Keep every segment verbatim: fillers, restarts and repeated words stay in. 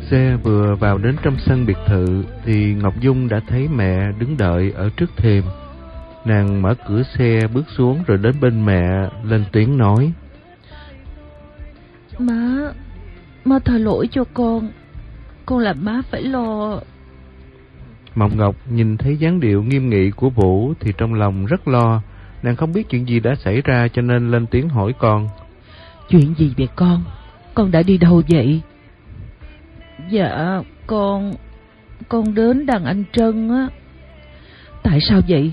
Xe vừa vào đến trong sân biệt thự thì Ngọc Dung đã thấy mẹ đứng đợi ở trước thềm. Nàng mở cửa xe bước xuống rồi đến bên mẹ lên tiếng nói: Má, má tha lỗi cho con. Con làm má phải lo. Mộng Ngọc nhìn thấy dáng điệu nghiêm nghị của Vũ thì trong lòng rất lo. Nàng không biết chuyện gì đã xảy ra cho nên lên tiếng hỏi con: Chuyện gì vậy con? Con đã đi đâu vậy? Dạ con Con đến đàn anh Trân á. Tại sao vậy?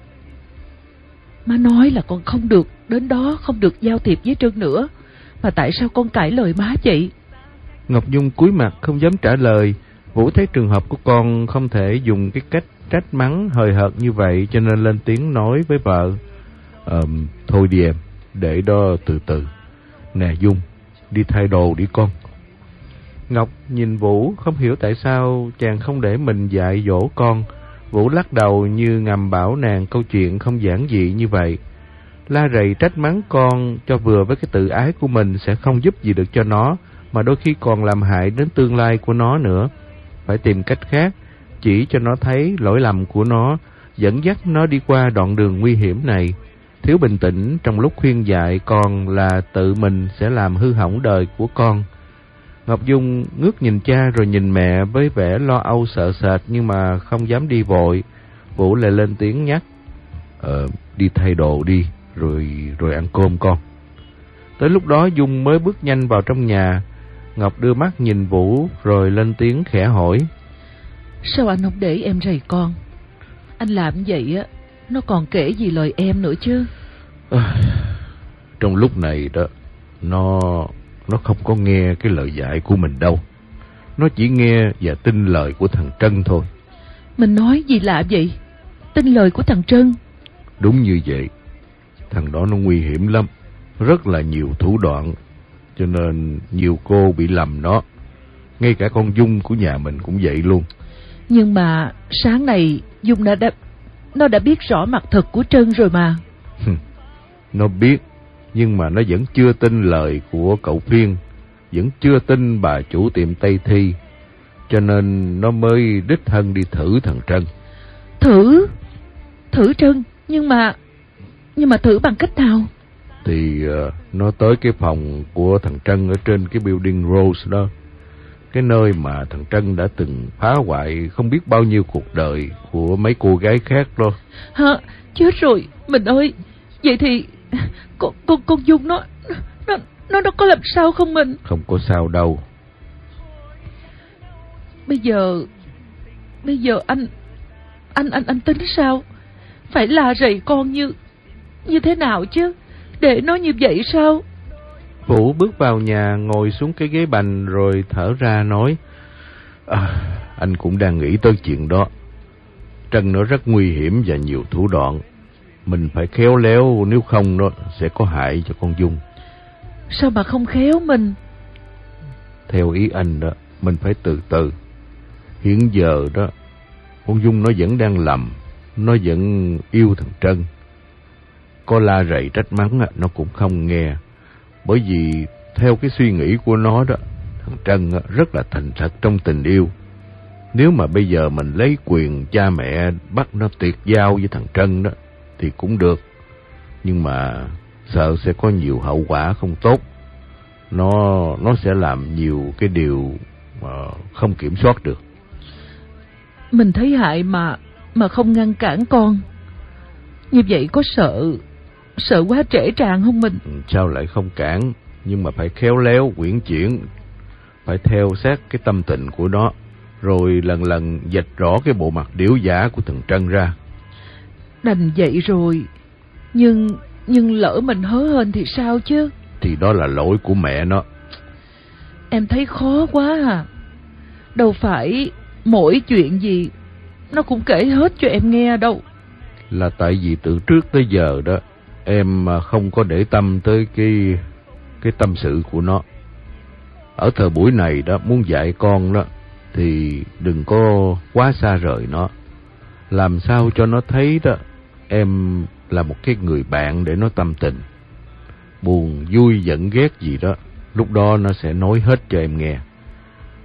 Má nói là con không được đến đó, không được giao thiệp với Trân nữa. Mà tại sao con cãi lời má vậy? Ngọc Dung cúi mặt không dám trả lời. Vũ thấy trường hợp của con không thể dùng cái cách trách mắng hời hợt như vậy cho nên lên tiếng nói với vợ: ờ, Thôi đi em, để đó từ từ. Nè Dung, đi thay đồ đi con. Ngọc nhìn Vũ không hiểu tại sao chàng không để mình dạy dỗ con. Vũ lắc đầu như ngầm bảo nàng câu chuyện không giản dị như vậy. La rầy trách mắng con cho vừa với cái tự ái của mình sẽ không giúp gì được cho nó, mà đôi khi còn làm hại đến tương lai của nó nữa. Phải tìm cách khác, chỉ cho nó thấy lỗi lầm của nó, dẫn dắt nó đi qua đoạn đường nguy hiểm này. Thiếu bình tĩnh trong lúc khuyên dạy con là tự mình sẽ làm hư hỏng đời của con. Ngọc Dung ngước nhìn cha rồi nhìn mẹ với vẻ lo âu sợ sệt nhưng mà không dám đi vội. Vũ lại lên tiếng nhắc: Ờ, đi thay đồ đi, rồi rồi ăn cơm con. Tới lúc đó Dung mới bước nhanh vào trong nhà. Ngọc đưa mắt nhìn Vũ rồi lên tiếng khẽ hỏi: Sao anh không để em rầy con? Anh làm vậy á, nó còn kể gì lời em nữa chứ. À, trong lúc này đó, nó nó không có nghe cái lời dạy của mình đâu. Nó chỉ nghe và tin lời của thằng Trân thôi. Mình nói gì lạ vậy? Tin lời của thằng Trân? Đúng như vậy. Thằng đó nó nguy hiểm lắm, rất là nhiều thủ đoạn, cho nên nhiều cô bị lầm nó. Ngay cả con Dung của nhà mình cũng vậy luôn. Nhưng mà sáng nay Dung đã, đã nó đã biết rõ mặt thật của Trân rồi mà. Nó biết, nhưng mà nó vẫn chưa tin lời của cậu Phiên, vẫn chưa tin bà chủ tiệm Tây Thi, cho nên nó mới đích thân đi thử thằng Trân. Thử? Thử Trân? Nhưng mà Nhưng mà thử bằng cách nào? Thì uh, nó tới cái phòng của thằng Trân ở trên cái building Rose đó, cái nơi mà thằng Trân đã từng phá hoại không biết bao nhiêu cuộc đời của mấy cô gái khác đó. Hả? Chết rồi, mình ơi. Vậy thì con con con Dung nó nó nó nó có làm sao không mình? Không có sao đâu. Bây giờ bây giờ anh anh anh anh tính sao? Phải la rầy con như như thế nào chứ? Để nó như vậy sao? Vũ bước vào nhà, ngồi xuống cái ghế bành rồi thở ra nói: à, anh cũng đang nghĩ tới chuyện đó. Trân nó rất nguy hiểm và nhiều thủ đoạn. Mình phải khéo léo, nếu không nó sẽ có hại cho con Dung. Sao mà không khéo mình? Theo ý anh đó, mình phải từ từ. Hiện giờ đó, con Dung nó vẫn đang lầm, nó vẫn yêu thằng Trân. Có la rầy trách mắng nó cũng không nghe. Bởi vì theo cái suy nghĩ của nó đó, thằng Trân rất là thành thật trong tình yêu. Nếu mà bây giờ mình lấy quyền cha mẹ bắt nó tuyệt giao với thằng Trân đó thì cũng được, nhưng mà sợ sẽ có nhiều hậu quả không tốt. Nó nó sẽ làm nhiều cái điều mà không kiểm soát được. Mình thấy hại mà mà không ngăn cản con, như vậy có sợ sợ quá trễ tràn không mình? Sao lại không cản, nhưng mà phải khéo léo uyển chuyển, phải theo sát cái tâm tình của nó, rồi lần lần vạch rõ cái bộ mặt điểu giả của thằng Trân ra. Đành vậy rồi, nhưng nhưng lỡ mình hớ hênh thì sao chứ? Thì đó là lỗi của mẹ nó. Em thấy khó quá à. Đâu phải mỗi chuyện gì nó cũng kể hết cho em nghe đâu. Là tại vì từ trước tới giờ đó em không có để tâm tới cái cái tâm sự của nó. Ở thời buổi này đó, muốn dạy con đó thì đừng có quá xa rời nó. Làm sao cho nó thấy đó em là một cái người bạn để nó tâm tình. Buồn, vui, giận, ghét gì đó, lúc đó nó sẽ nói hết cho em nghe.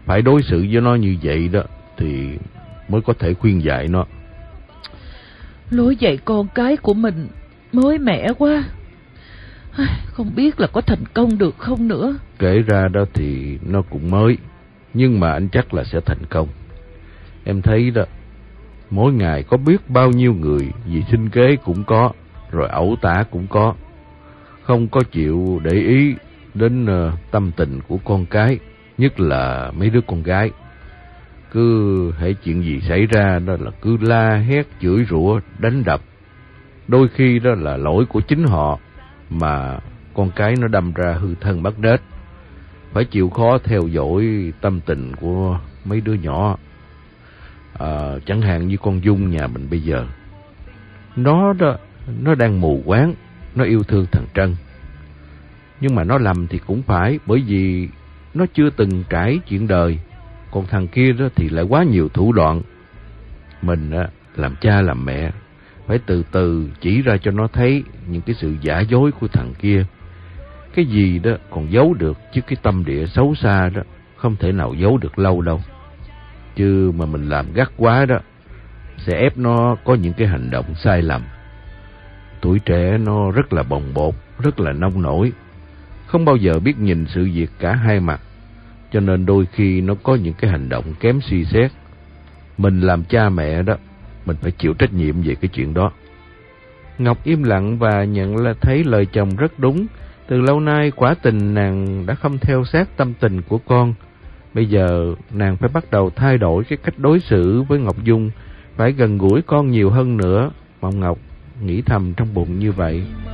phải đối xử với nó như vậy đó thì mới có thể khuyên dạy nó. Lối dạy con cái của mình mới mẻ quá, không biết là có thành công được không nữa. Kể ra đó thì nó cũng mới, nhưng mà anh chắc là sẽ thành công. Em thấy đó, mỗi ngày có biết bao nhiêu người vì sinh kế cũng có, rồi ẩu tả cũng có, không có chịu để ý đến uh, tâm tình của con cái, nhất là mấy đứa con gái. Cứ hễ chuyện gì xảy ra đó là cứ la hét, chửi rủa, đánh đập. Đôi khi đó là lỗi của chính họ, mà con cái nó đâm ra hư thân bắt đết. Phải chịu khó theo dõi tâm tình của mấy đứa nhỏ. À, chẳng hạn như con Dung nhà mình bây giờ, nó đó, nó đang mù quáng, nó yêu thương thằng Trân. Nhưng mà nó lầm thì cũng phải, bởi vì nó chưa từng trải chuyện đời. Còn thằng kia đó thì lại quá nhiều thủ đoạn. Mình á, làm cha làm mẹ phải từ từ chỉ ra cho nó thấy những cái sự giả dối của thằng kia. Cái gì đó còn giấu được, chứ cái tâm địa xấu xa đó không thể nào giấu được lâu đâu. Chứ mà mình làm gắt quá đó, sẽ ép nó có những cái hành động sai lầm. Tuổi trẻ nó rất là bồng bột, rất là nông nổi, không bao giờ biết nhìn sự việc cả hai mặt, cho nên đôi khi nó có những cái hành động kém suy xét. Mình làm cha mẹ đó, mình phải chịu trách nhiệm về cái chuyện đó. Ngọc im lặng và nhận là thấy lời chồng rất đúng. Từ lâu nay quả tình nàng đã không theo sát tâm tình của con. Bây giờ nàng phải bắt đầu thay đổi cái cách đối xử với Ngọc Dung, phải gần gũi con nhiều hơn nữa. Mộng Ngọc nghĩ thầm trong bụng như vậy.